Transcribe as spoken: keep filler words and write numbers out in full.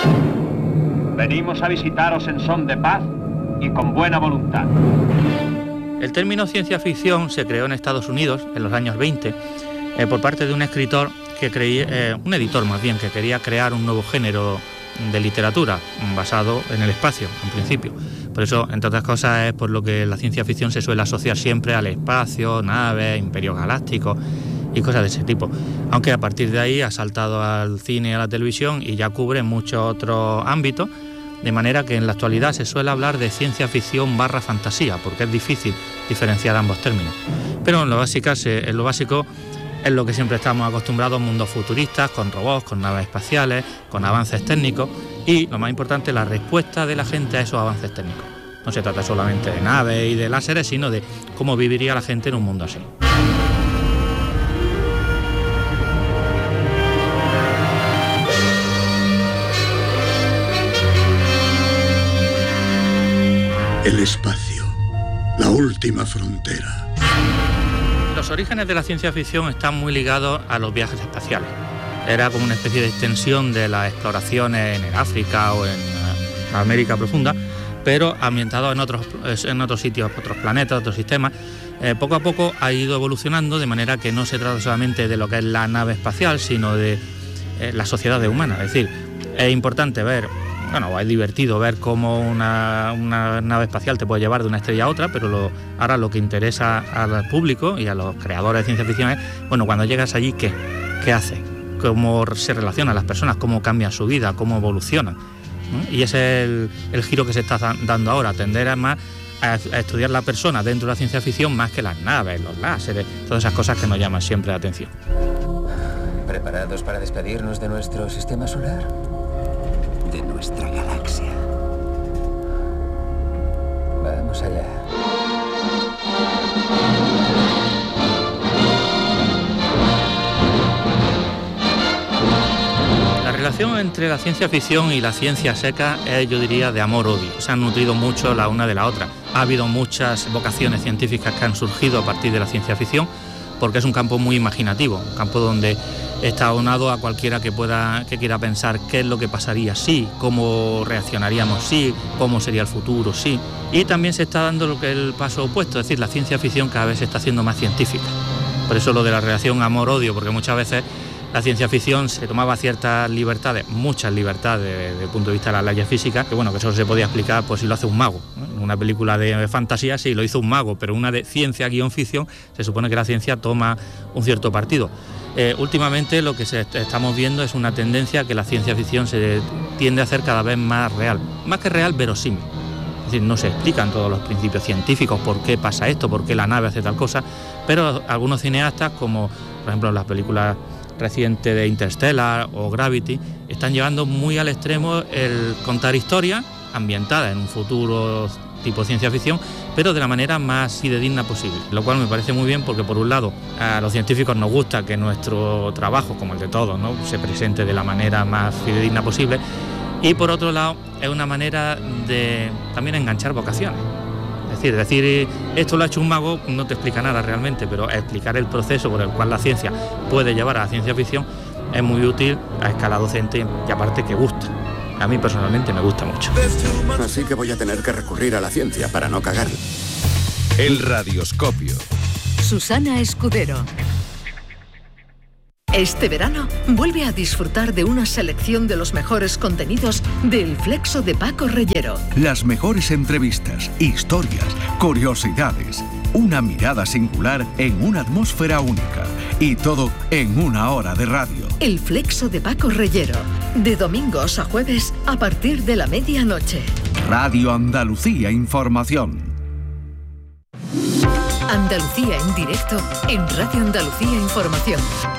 Venimos a visitaros en son de paz y con buena voluntad. El término ciencia ficción se creó en Estados Unidos en los años veinte eh, por parte de un escritor que creía, eh, un editor más bien, que quería crear un nuevo género de literatura basado en el espacio, en principio. Por eso, entre otras cosas, es por lo que la ciencia ficción se suele asociar siempre al espacio, naves, imperios galácticos y cosas de ese tipo. Aunque a partir de ahí ha saltado al cine y a la televisión y ya cubre muchos otros ámbitos, de manera que en la actualidad se suele hablar de ciencia ficción barra fantasía, porque es difícil diferenciar ambos términos. Pero en lo básico, en lo básico es lo que siempre estamos acostumbrados, mundos futuristas, con robots, con naves espaciales, con avances técnicos y, lo más importante, la respuesta de la gente a esos avances técnicos. No se trata solamente de naves y de láseres, sino de cómo viviría la gente en un mundo así. El espacio, la última frontera. Los orígenes de la ciencia ficción están muy ligados a los viajes espaciales. Era como una especie de extensión de las exploraciones en el África o en la América profunda, pero ambientado en otros, en otros sitios, otros planetas, otros sistemas. Eh, poco a poco ha ido evolucionando de manera que no se trata solamente de lo que es la nave espacial, sino de eh, la sociedad humana. Es decir, es importante ver, bueno, es divertido ver cómo una, una nave espacial te puede llevar de una estrella a otra, pero lo, ahora lo que interesa al público y a los creadores de ciencia ficción es, bueno, cuando llegas allí, ¿qué? ¿Qué hace? ¿Cómo se relacionan las personas? ¿Cómo cambian su vida? ¿Cómo evolucionan? ¿Mm? Y ese es el, el giro que se está dando ahora, tender a más a, a estudiar la persona dentro de la ciencia ficción más que las naves, los láseres, todas esas cosas que nos llaman siempre la atención. ¿Preparados para despedirnos de nuestro sistema solar? De nuestra galaxia. Vamos allá. La relación entre la ciencia ficción y la ciencia seca es, yo diría, de amor-odio. Se han nutrido mucho la una de la otra. Ha habido muchas vocaciones científicas que han surgido a partir de la ciencia ficción, porque es un campo muy imaginativo, un campo donde está aunado a cualquiera que pueda, que quiera pensar qué es lo que pasaría si, cómo reaccionaríamos si, cómo sería el futuro si. Y también se está dando lo que es el paso opuesto, es decir, la ciencia ficción cada vez se está haciendo más científica. Por eso lo de la relación amor-odio, porque muchas veces la ciencia ficción se tomaba ciertas libertades, muchas libertades desde el punto de vista de las leyes físicas, que bueno, que eso se podía explicar pues si lo hace un mago, ¿no? En una película de fantasía sí lo hizo un mago, pero una de ciencia guión ficción se supone que la ciencia toma un cierto partido. Eh, últimamente lo que se estamos viendo es una tendencia a que la ciencia ficción se tiende a hacer cada vez más real, más que real, verosímil. Es decir, no se explican todos los principios científicos, por qué pasa esto, por qué la nave hace tal cosa, pero algunos cineastas, como por ejemplo las películas reciente de Interstellar o Gravity, están llevando muy al extremo el contar historias ambientadas en un futuro tipo ciencia ficción, pero de la manera más fidedigna posible, lo cual me parece muy bien porque por un lado a los científicos nos gusta que nuestro trabajo, como el de todos, ¿no?, se presente de la manera más fidedigna posible, y por otro lado es una manera de también enganchar vocaciones. Es decir, decir esto lo ha hecho un mago no te explica nada realmente, pero explicar el proceso por el cual la ciencia puede llevar a la ciencia ficción es muy útil a escala docente y aparte que gusta. A mí personalmente me gusta mucho. Así que voy a tener que recurrir a la ciencia para no cagar. El Radioscopio. Susana Escudero. Este verano, vuelve a disfrutar de una selección de los mejores contenidos del Flexo de Paco Reyero. Las mejores entrevistas, historias, curiosidades, una mirada singular en una atmósfera única. Y todo en una hora de radio. El Flexo de Paco Reyero. De domingos a jueves a partir de la medianoche. Radio Andalucía Información. Andalucía en directo en Radio Andalucía Información.